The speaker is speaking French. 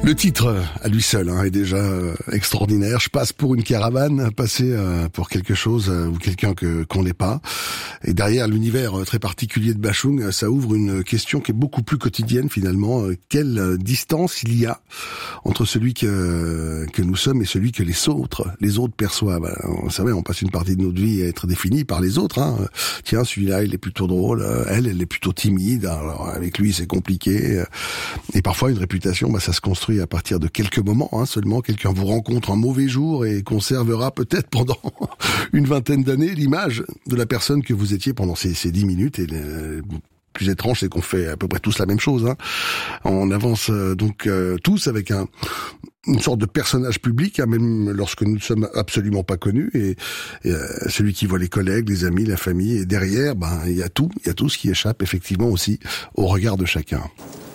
Le titre, à lui seul, est déjà extraordinaire. Je passe pour une caravane, passer pour quelque chose ou quelqu'un qu'on n'est pas. Et derrière l'univers très particulier de Bashung, ça ouvre une question qui est beaucoup plus quotidienne finalement. Quelle distance il y a entre celui que nous sommes et celui que les autres perçoivent. Vous savez, on passe une partie de notre vie à être définie par les autres. Tiens, celui-là, il est plutôt drôle. Elle est plutôt timide. Alors avec lui, c'est compliqué. Et parfois, une réputation, ça se construit à partir de quelques moments seulement. Quelqu'un vous rencontre un mauvais jour et conservera peut-être pendant une vingtaine d'années l'image de la personne que vous étiez pendant ces 10 minutes. Et le plus étrange, c'est qu'on fait à peu près tous la même chose. On avance donc tous avec une sorte de personnage public, même lorsque nous ne sommes absolument pas connus. Et celui qui voit les collègues, les amis, la famille. Et derrière, il y a tout ce qui échappe effectivement aussi au regard de chacun.